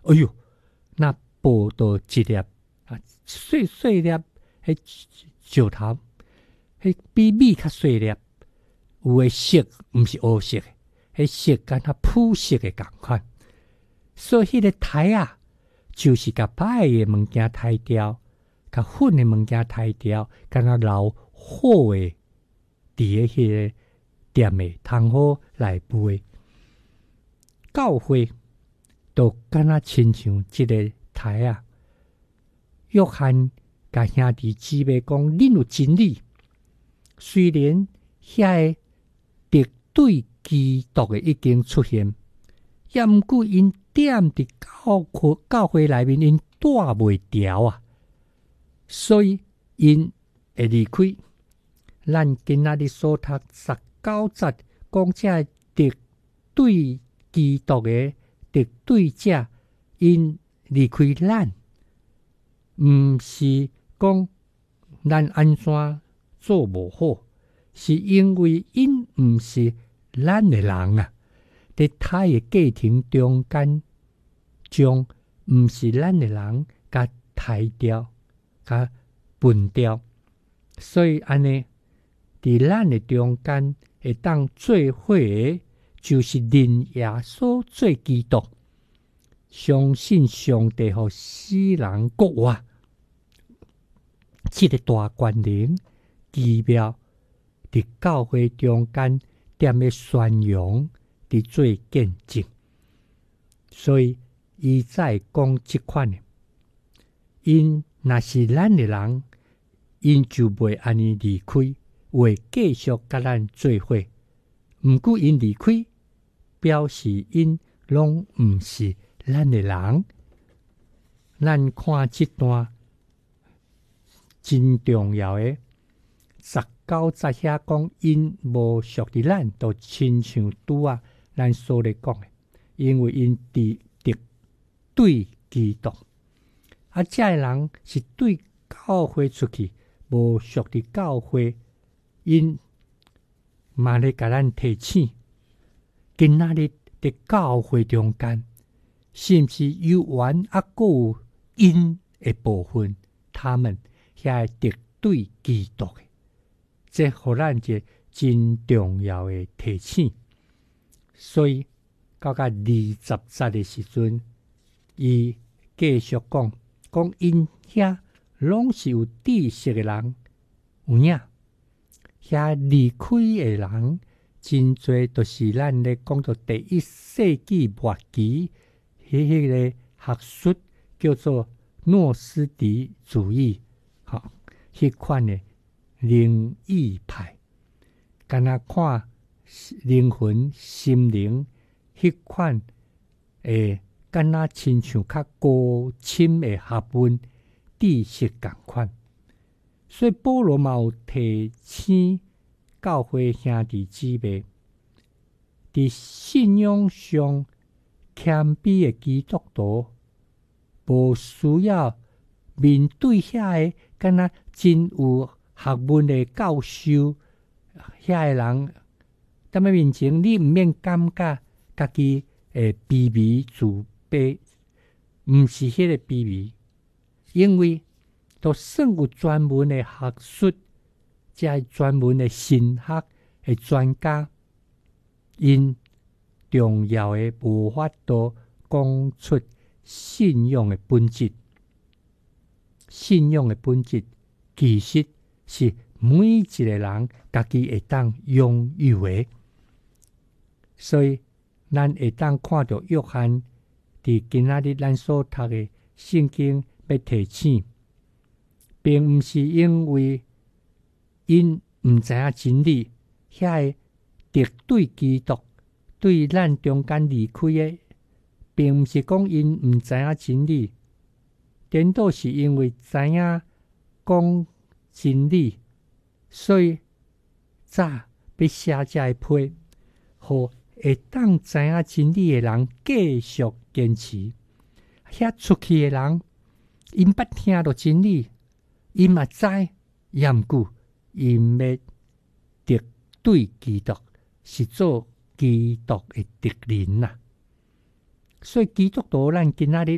哎哟，那报道一粒啊，细细粒，迄石头，迄比米较细粒，有诶色毋是黑色诶，迄色敢若朴色诶共款。所以迄个苔啊，就是甲歹诶物件刣掉，甲粉诶物件刣掉，敢若留好诶，伫诶迄个店诶，通好来卖。教会都敢若亲像即个苔啊。约翰甲兄弟姊妹讲：恁有真理，虽然遐个敌对基督的已经出现，也毋过因踮伫教会内面，因带袂牢啊，所以因会离开。咱今仔日所读19节讲这敌对基督的敌对者，因离开咱。毋是讲咱安怎做无好，是因为因毋是咱的人啊，伫他的家庭中间，将毋是咱的人甲刣掉、甲分掉，所以安尼伫咱的中间会当做伙的，就是认耶稣做基督，相信上帝互死人国活。这个大权能奇妙，伫教会中间踮咧宣扬，伫做见证。所以伊才讲即款的，因若是咱的人，因就袂安尼离开，会继续甲咱做伙。毋过因离开，表示因拢毋是咱的人。咱看即段。真重要的19节遐讲，因无属于咱，就亲像拄啊咱所咧讲的，因为因敌对基督，啊，这个人是对教会出去，无属于教会，因嘛咧甲咱提醒，今仔日伫教会中间，是毋是有缘啊？还有因的部分，他们。遐敌对基督的，这互咱一个真重要的提醒。所以到20节的时阵，伊继续讲因遐拢是有知识的人，有影遐离开的人，真侪都是咱咧讲到第1世纪末期迄个学术叫做诺斯底主义。迄款的灵异派，敢若看灵魂、心灵，迄款敢若亲像较高深的学问知识共款。所以保罗嘛有提醒教会兄弟姊妹，伫信仰上谦卑的基督徒，无需要面对遐个敢若真有学问的教授，遐个人踮咧面前，你毋免感觉家己卑微自卑，毋是迄个卑微，因为都算有专门的学术，即专门的神学的专家，因重要的无法度讲出信仰的本质。信仰的本质其实是每一个人家己会当拥有的，所以咱会当看到约翰伫今仔日咱所读的圣经要提醒，并毋是因为因毋知影真理，遐个敌对基督对咱中间离开的，并毋是讲因毋知影真理。颠倒是因为知影讲真理，所以早要写这批，互会当知影真理的人继续坚持。遐出去的人，因捌听到真理，因嘛知，也毋过因要敌对基督，是做基督的敌人呐。所以基督徒咱今仔日